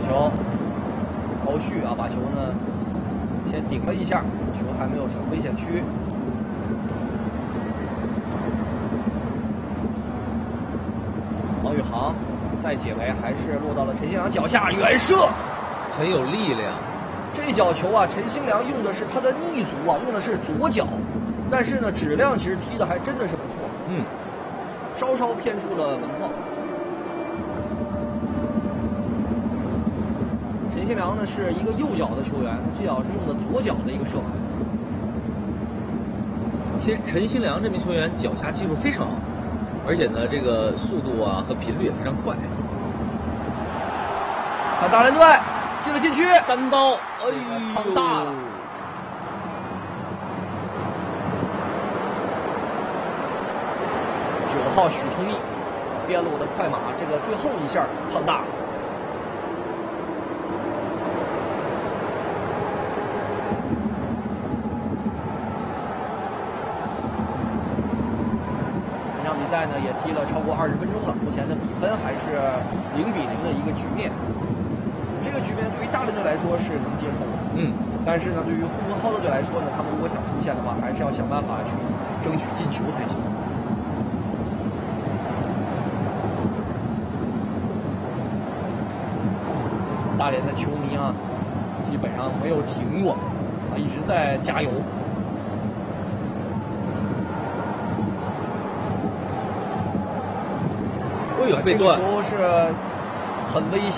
球，高旭啊，把球呢先顶了一下，球还没有出危险区。王宇航再解围，还是落到了陈兴良脚下，远射， 很有力量。 这脚球啊，陈兴良用的是他的逆足啊，用的是左脚，但是呢，质量其实踢的还真的是不错。稍稍偏出了门框。陈兴良呢是一个右脚的球员，他这脚是用的左脚的一个射门。 其实陈兴良这名球员脚下技术非常好，而且呢，这个速度啊和频率也非常快。 看大连队进了禁区， 单刀，哎呦， 烫大了。9号许聪毅边路的快马，这个最后一下烫大了。这场比赛呢也踢了超过20分钟了，目前的比分还是0-0的一个局面。这个局面对于大连队来说是能接受的，但是呢，对于呼和浩特队来说呢，他们如果想出线的话，还是要想办法去争取进球才行。大连的球迷啊，基本上没有停过，啊，一直在加油。 哎呦，被断， 这个球是很危险。